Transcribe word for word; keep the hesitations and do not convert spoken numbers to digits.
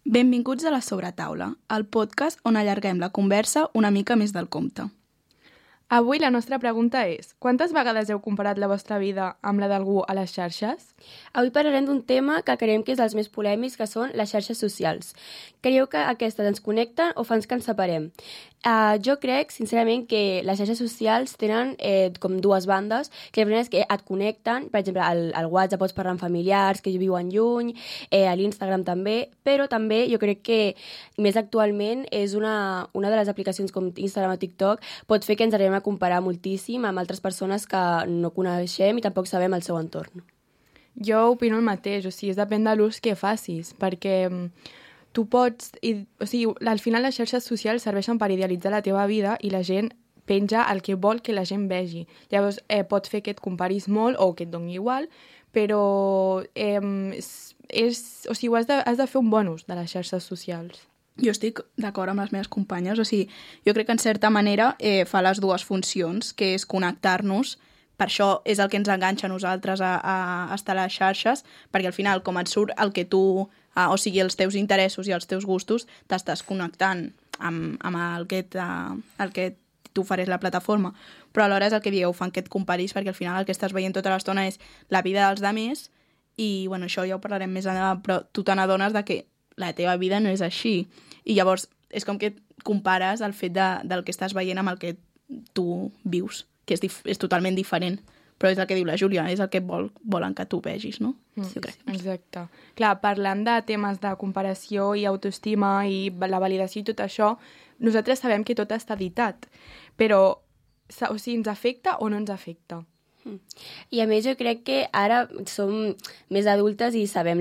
Benvinguts a La Sobretaula, el podcast on allarguem la conversa una mica més del compte. Avui la nostra pregunta és: quantes vegades heu comparat la vostra vida amb la d'algú a les xarxes? Avui parlarem d'un tema que creiem que és dels més polèmics, que són les xarxes socials. Creieu que aquestes ens connecten o fan que ens separem? Uh, jo crec, sincerament, que les xarxes socials tenen eh, com dues bandes, que la primera és que et connecten, per exemple, al, al WhatsApp pots parlar amb familiars que viuen lluny, eh, a l'Instagram també, però també jo crec que més actualment és una, una de les aplicacions com Instagram o TikTok pot fer que ens arribem a comparar moltíssim amb altres persones que no coneixem i tampoc sabem el seu entorn. Jo opino el mateix, o sigui, depèn de l'ús que facis, perquè tu pots... I, o sigui, al final les xarxes socials serveixen per idealitzar la teva vida i la gent penja el que vol que la gent vegi. Llavors, eh, pot fer que et comparis molt o que et doni igual, però eh, és, és, o sigui, has de, has de fer un bon ús de les xarxes socials. Jo estic d'acord amb les meves companyes, o sigui, jo crec que en certa manera eh, fa les dues funcions, que és connectar-nos, per això és el que ens enganxa a nosaltres a, a estar a les xarxes, perquè al final, com et surt el que tu, eh, o sigui, els teus interessos i els teus gustos, t'estàs connectant amb, amb el que, el que t'ofereix la plataforma, però alhora és el que dieu, fan que et comparis, perquè al final el que estàs veient tota l'estona és la vida dels altres, i bueno, això ja ho parlarem més endavant, però tu te n'adones de que la teva vida no és així. I llavors és com que compares el fet de, del que estàs veient amb el que tu vius, que és, dif és totalment diferent. Però és el que diu la Júlia, és el que vol, volen que tu vegis, no? Mm, jo crec. Exacte. Clar, parlant de temes de comparació i autoestima i la validació i tot això, nosaltres sabem que tot està editat, però o sigui, ens afecta o no ens afecta? I a més jo crec que ara som més adultes i sabem